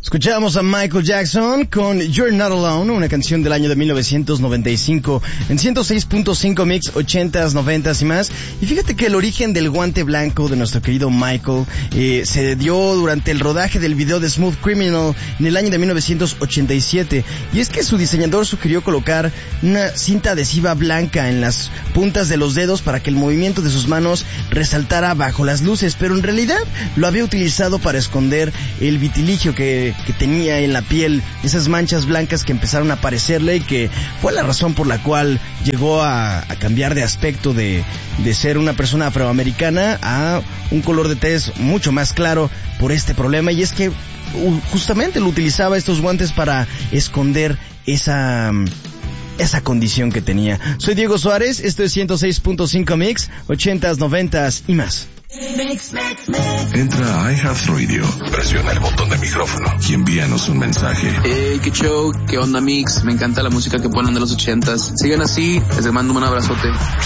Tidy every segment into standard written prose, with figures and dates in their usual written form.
Escuchábamos a Michael Jackson con You're Not Alone, una canción del año de 1995 en 106.5 Mix, 80s, 90s y más. Y fíjate que el origen del guante blanco de nuestro querido Michael se dio durante el rodaje del video de Smooth Criminal en el año de 1987. Y es que su diseñador sugirió colocar una cinta adhesiva blanca en las puntas de los dedos para que el movimiento de sus manos resaltara bajo las luces, pero en realidad lo había utilizado para esconder el vitiligio que tenía en la piel, esas manchas blancas que empezaron a aparecerle y que fue la razón por la cual llegó a cambiar de aspecto de ser una persona afroamericana a un color de tez mucho más claro por este problema. Y es que justamente lo utilizaba estos guantes para esconder esa condición que tenía. Soy Diego Suárez, esto es 106.5 Mix, 80s, 90s y más. Entra a iHeartRadio, presiona el botón de micrófono y envíanos un mensaje. Hey, qué show, qué onda Mix, me encanta la música que ponen de los 80s. Sigan así, les mando un abrazote.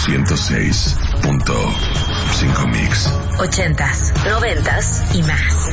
106.5 Mix. 80s, 90s y más.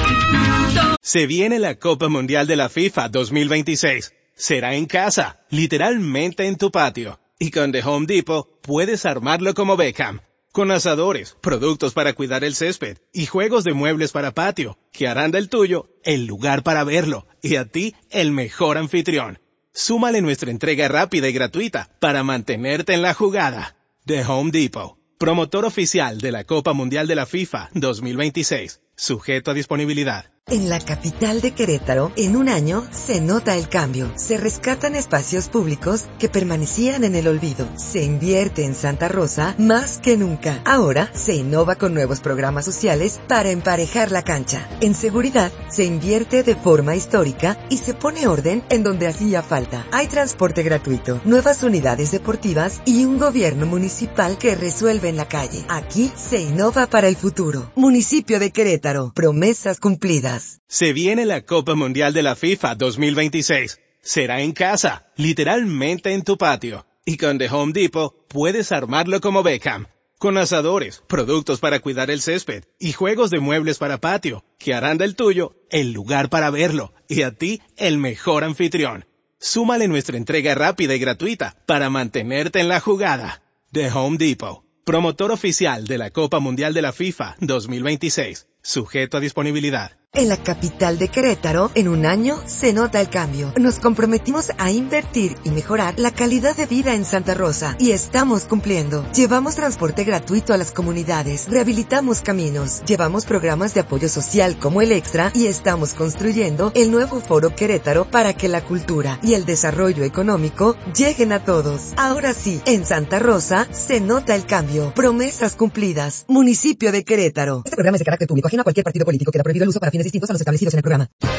Se viene la Copa Mundial de la FIFA 2026. Será en casa, literalmente en tu patio. Y con The Home Depot puedes armarlo como Beckham. Con asadores, productos para cuidar el césped y juegos de muebles para patio, que harán del tuyo el lugar para verlo y a ti el mejor anfitrión. Súmale nuestra entrega rápida y gratuita para mantenerte en la jugada. The Home Depot, promotor oficial de la Copa Mundial de la FIFA 2026, sujeto a disponibilidad. En la capital de Querétaro, en un año, se nota el cambio. Se rescatan espacios públicos que permanecían en el olvido. Se invierte en Santa Rosa más que nunca. Ahora, se innova con nuevos programas sociales para emparejar la cancha. En seguridad, se invierte de forma histórica y se pone orden en donde hacía falta. Hay transporte gratuito, nuevas unidades deportivas y un gobierno municipal que resuelve en la calle. Aquí, se innova para el futuro. Municipio de Querétaro. Promesas cumplidas. Se viene la Copa Mundial de la FIFA 2026. Será en casa, literalmente en tu patio. Y con The Home Depot puedes armarlo como Beckham. Con asadores, productos para cuidar el césped y juegos de muebles para patio, que harán del tuyo el lugar para verlo y a ti el mejor anfitrión. Súmale nuestra entrega rápida y gratuita para mantenerte en la jugada. The Home Depot, promotor oficial de la Copa Mundial de la FIFA 2026, sujeto a disponibilidad. En la capital de Querétaro, en un año, se nota el cambio. Nos comprometimos a invertir y mejorar la calidad de vida en Santa Rosa. Y estamos cumpliendo. Llevamos transporte gratuito a las comunidades. Rehabilitamos caminos. Llevamos programas de apoyo social como el Extra. Y estamos construyendo el nuevo Foro Querétaro para que la cultura y el desarrollo económico lleguen a todos. Ahora sí, en Santa Rosa, se nota el cambio. Promesas cumplidas. Municipio de Querétaro. Este programa es de carácter público, ajeno a cualquier partido político. Queda prohibido el uso para fines distintos a los establecidos en el programa.